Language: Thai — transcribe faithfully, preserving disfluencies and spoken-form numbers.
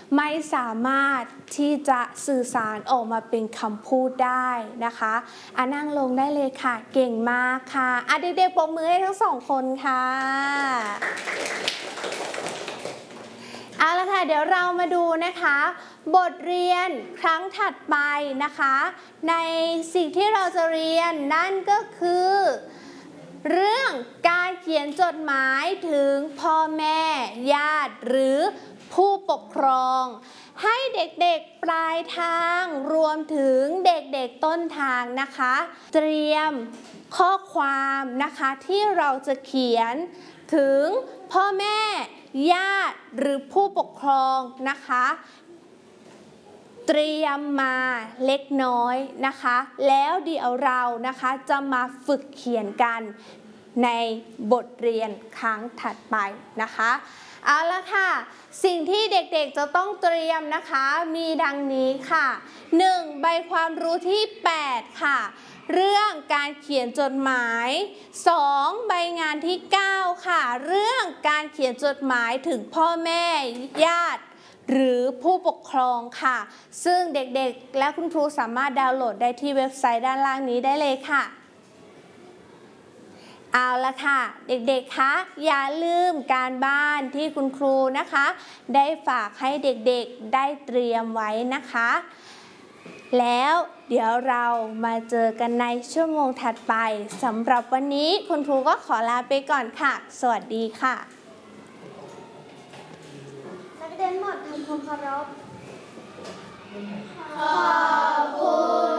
ไม่สามารถที่จะสื่อสารออกมาเป็นคำพูดได้นะคะอ่ะนั่งลงได้เลยค่ะเก่งมากค่ะอ่ะเด็กๆปรบมือให้ทั้งสองคนค่ะเอาละค่ะเดี๋ยวเรามาดูนะคะบทเรียนครั้งถัดไปนะคะในสิ่งที่เราจะเรียนนั่นก็คือเรื่องการเขียนจดหมายถึงพ่อแม่ญาติหรือผู้ปกครองให้เด็กๆปลายทางรวมถึงเด็กๆต้นทางนะคะเตรียมข้อความนะคะที่เราจะเขียนถึงพ่อแม่ญาติหรือผู้ปกครองนะคะเตรียมมาเล็กน้อยนะคะแล้วเดี๋ยวเรานะคะจะมาฝึกเขียนกันในบทเรียนครั้งถัดไปนะคะเอาละค่ะสิ่งที่เด็กๆจะต้องเตรียมนะคะมีดังนี้ค่ะหนึ่งใบความรู้ที่แปดค่ะเรื่องการเขียนจดหมายสองใบงานที่เก้าค่ะเรื่องการเขียนจดหมายถึงพ่อแม่ญาติหรือผู้ปกครองค่ะซึ่งเด็กๆและคุณครูสามารถดาวน์โหลดได้ที่เว็บไซต์ด้านล่างนี้ได้เลยค่ะเอาละค่ะเด็กๆคะอย่าลืมการบ้านที่คุณครูนะคะได้ฝากให้เด็กๆได้เตรียมไว้นะคะแล้วเดี๋ยวเรามาเจอกันในชั่วโมงถัดไปสำหรับวันนี้คุณครูก็ขอลาไปก่อนค่ะสวัสดีค่ะนักเรียนหมดทำความเคารพขอบคุณ